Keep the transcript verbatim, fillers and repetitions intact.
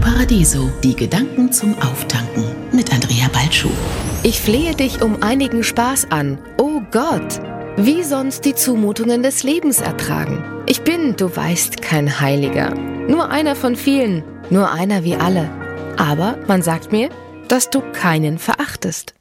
Paradiso, die Gedanken zum Auftanken mit Andrea Balschuh. Ich flehe dich um einigen Spaß an, oh Gott, wie sonst die Zumutungen des Lebens ertragen. Ich bin, du weißt, kein Heiliger, nur einer von vielen, nur einer wie alle. Aber man sagt mir, dass du keinen verachtest.